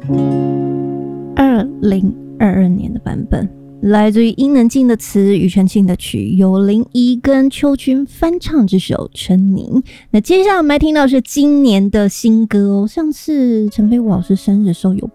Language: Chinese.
2022年的版本，来自于伊能静的词、庾澄庆的曲，由林怡跟邱军翻唱这首《陈宁》。那接下来我们来听到是今年的新歌哦，上次陈飞武老师生日的时候有